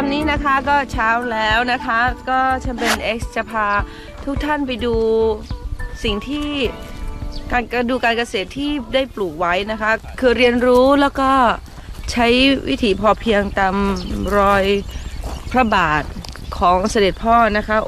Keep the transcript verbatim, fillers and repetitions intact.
นี้นะคะก็เช้าแล้วนะคะก็แชมเปญ X จะพาทุกท่านไปดูสิ่งที่การดูการเกษตรที่ได้ปลูกไว้นะคะคือเรียนรู้แล้วก็ใช้วิถีพอเพียงตามรอยพระบาทของเสด็จพ่อนะคะ